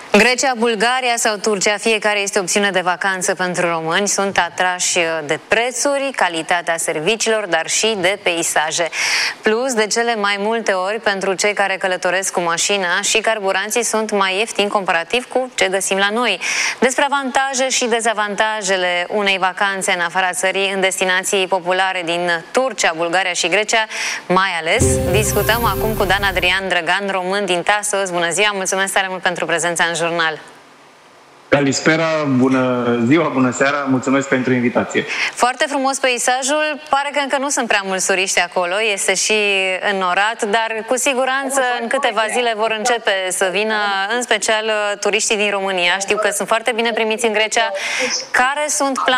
Grecia, Bulgaria sau Turcia, fiecare este opțiune de vacanță pentru români. Sunt atrași de prețuri, calitatea serviciilor, dar și de peisaje. Plus, de cele mai multe ori, pentru cei care călătoresc cu mașina, și carburanții sunt mai ieftini comparativ cu ce găsim la noi. Despre avantaje și dezavantajele unei vacanțe în afara țării, în destinații populare din Turcia, Bulgaria și Grecia, mai ales, discutăm acum cu Dan Adrian Drăgan, român din Tasos. Bună ziua, mulțumesc tare mult pentru prezența în jurnal. Calispera, bună ziua, bună seara, mulțumesc pentru invitație. Foarte frumos peisajul, pare că încă nu sunt prea mulți turiști acolo, este și înnorat, dar cu siguranță în câteva zile vor începe să vină, în special turiștii din România. Știu că sunt foarte bine primiți în Grecia. Care sunt planurile